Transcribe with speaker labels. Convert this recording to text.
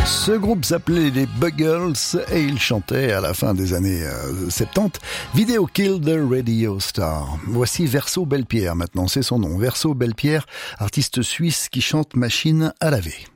Speaker 1: Ce groupe s'appelait les Buggles et il chantait à la fin des années 70 Video Kill the Radio Star. Voici Verso Bellepierre maintenant, c'est son nom. Verso Bellepierre, artiste suisse qui chante Machine à laver.